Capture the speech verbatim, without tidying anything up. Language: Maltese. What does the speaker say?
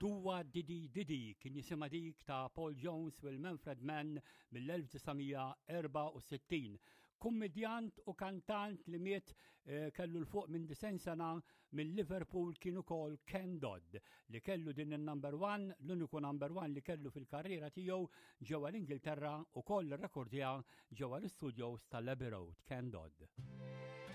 Duwa Didi Didi kien jisimha dik ta' Paul Jones u l-Manfred Mann mill-1964. Kummedjant u kantant li miet eh, kellu l-fuq minn disen sena minn Liverpool kien ukoll Ken Dodd li kellu din il-number one, l-uniku number one li kellu fil-karriera tiegħu ġewwa l-Ingilterra u koll rekordja ġewwa l-studios tal-Abbey Road, Ken Dodd.